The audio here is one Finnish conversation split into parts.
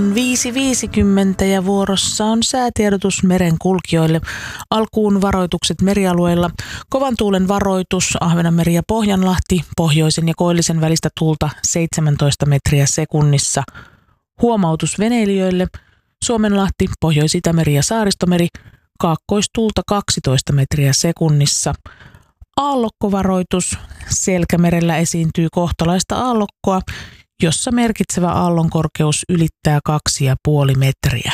5.50 ja vuorossa on säätiedotus merenkulkijoille. Alkuun varoitukset merialueilla. Kovan tuulen varoitus Ahvenanmeri ja Pohjanlahti, pohjoisen ja koillisen välistä tuulta 17 metriä sekunnissa. Huomautus veneilijöille. Suomenlahti, Pohjois-Itämeri ja Saaristomeri, kaakkoistuulta 12 metriä sekunnissa. Aallokkovaroitus. Selkämerellä esiintyy kohtalaista aallokkoa, jossa merkitsevä aallonkorkeus ylittää 2,5 metriä.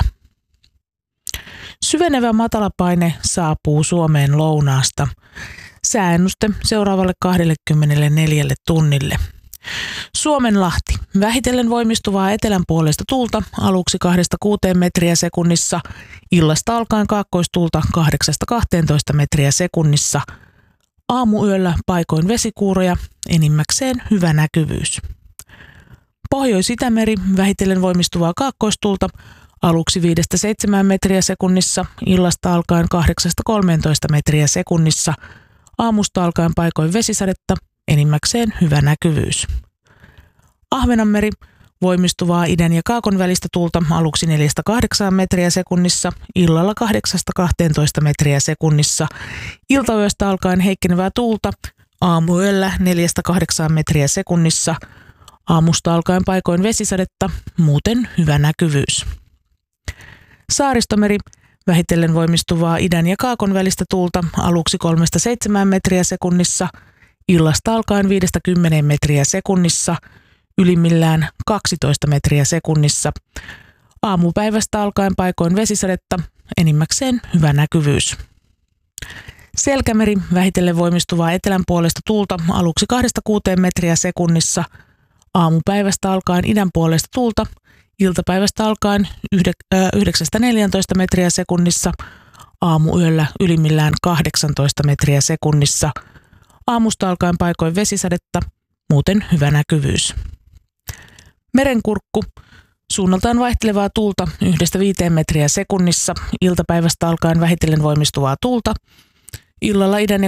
Syvenevä matalapaine saapuu Suomeen lounaasta. Sääennuste seuraavalle 24 tunnille. Suomenlahti. Vähitellen voimistuvaa etelän puolesta tuulta aluksi 2-6 metriä sekunnissa, illasta alkaen kaakkoistuulta 8-12 metriä sekunnissa. Aamuyöllä paikoin vesikuuroja, enimmäkseen hyvä näkyvyys. Pohjois-Itämeri, vähitellen voimistuvaa kaakkoistuulta, aluksi 5-7 metriä sekunnissa, illasta alkaen 8-13 metriä sekunnissa, aamusta alkaen paikoin vesisadetta, enimmäkseen hyvä näkyvyys. Ahvenanmeri, voimistuvaa idän ja kaakon välistä tuulta, aluksi 4-8 metriä sekunnissa, illalla 8-12 metriä sekunnissa, iltayöstä alkaen heikkenevää tuulta, aamuyöllä 4-8 metriä sekunnissa, aamusta alkaen paikoin vesisadetta, muuten hyvä näkyvyys. Saaristomeri, vähitellen voimistuvaa idän ja kaakon välistä tuulta, aluksi 3-7 metriä sekunnissa, illasta alkaen 5-10 metriä sekunnissa, ylimmillään 12 metriä sekunnissa, aamupäivästä alkaen paikoin vesisadetta, enimmäkseen hyvä näkyvyys. Selkämeri, vähitellen voimistuvaa etelän puolesta tuulta, aluksi 2-6 metriä sekunnissa, aamupäivästä alkaen idän puolesta tuulta, iltapäivästä alkaen 9-14 metriä sekunnissa, aamuyöllä ylimmillään 18 metriä sekunnissa, aamusta alkaen paikoin vesisadetta, muuten hyvä näkyvyys. Merenkurkku, suunnaltaan vaihtelevaa tuulta 1-5 metriä sekunnissa, iltapäivästä alkaen vähitellen voimistuvaa tuulta, illalla idän ja